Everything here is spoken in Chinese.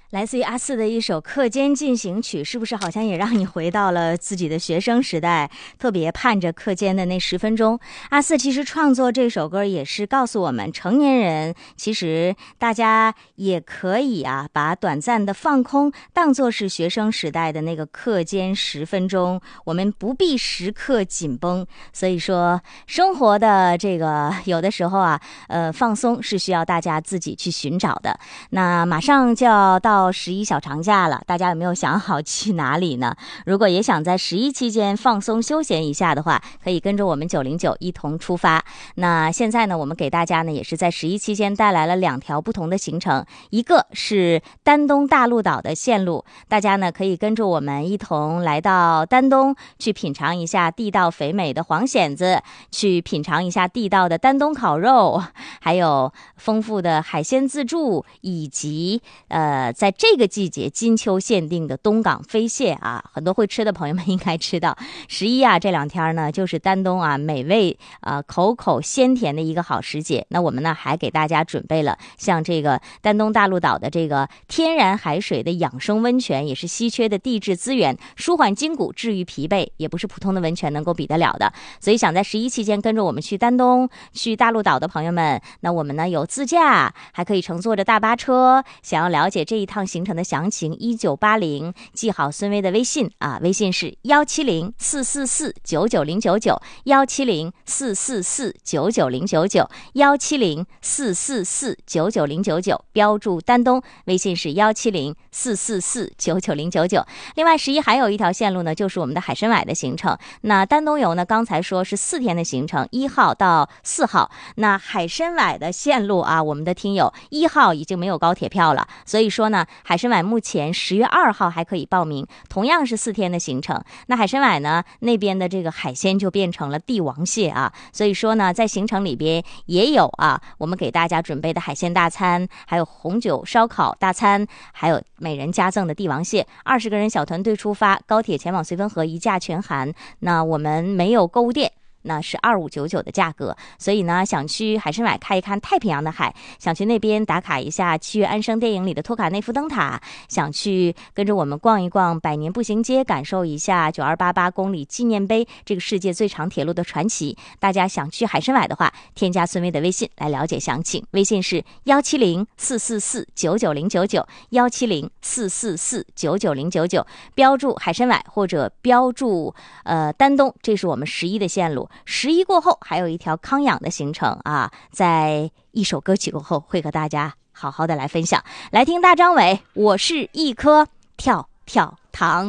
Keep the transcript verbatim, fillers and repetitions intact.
来自于阿四的一首课间进行曲，是不是好像也让你回到了自己的学生时代，特别盼着课间的那十分钟？阿四其实创作这首歌也是告诉我们，成年人其实大家也可以啊，把短暂的放空当作是学生时代的那个课间十分钟，我们不必时刻紧绷。所以说，生活的这个有的时候啊，呃，放松是需要大家自己去寻找的。那马上就要到十一小长假了，大家有没有想好去哪里呢？如果也想在十一期间放松休闲一下的话，可以跟着我们九零九一同出发。那现在呢，我们给大家呢也是在十一期间带来了两条不同的行程，一个是丹东大陆岛的线路，大家呢可以跟着我们一同来到丹东，去品尝一下地道肥美的黄蚬子，去品尝一下地道的丹东烤肉，还有丰富的海鲜自助，以及呃在这个季节金秋限定的东港飞蟹啊，很多会吃的朋友们应该知道，十一啊这两天呢就是丹东啊美味啊、呃、口口鲜甜的一个好时节。那我们呢还给大家准备了像这个丹东大陆岛的这个天然海水的养生温泉，也是稀缺的地质资源，舒缓筋骨，治愈疲惫，也不是普通的温泉能够比得了的。所以想在十一期间跟着我们去丹东去大陆岛的朋友们，那我们呢有自驾，还可以乘坐着大巴车。想要了解这一趟行程的详情，一九八零记好孙威的微信啊，微信是幺七零四四四九九零九九，幺七零四四四九九零九九，幺七零四四四九九零九九，标注丹东，微信是幺七零四四四九九零九九。另外十一还有一条线路呢，就是我们的海参崴的行程。那丹东游呢，刚才说是四天的行程，一号到四号。那海参崴的线路啊，我们的听友一号已经没有高铁票了，所以说呢，海参崴目前十月二号还可以报名，同样是四天的行程。那海参崴呢，那边的这个海鲜就变成了帝王蟹啊，所以说呢，在行程里边也有啊，我们给大家准备的海鲜大餐，还有红酒烧烤大餐，还有每人加赠的帝王蟹。二十个人小团队出发，高铁前往绥芬河一价全含。那我们没有购物店，那是二五九九的价格，所以呢，想去海参崴看一看太平洋的海，想去那边打卡一下《七月安生》电影里的托卡内夫灯塔，想去跟着我们逛一逛百年步行街，感受一下九二八八公里纪念碑这个世界最长铁路的传奇。大家想去海参崴的话，添加孙威的微信来了解详情，微信是幺七零四四四九九零九九，幺七零四四四九九零九九，标注海参崴或者标注呃丹东，这是我们十一的线路。十一过后还有一条康养的行程啊，在一首歌曲过后会和大家好好的来分享。来听大张伟，我是一颗跳跳糖。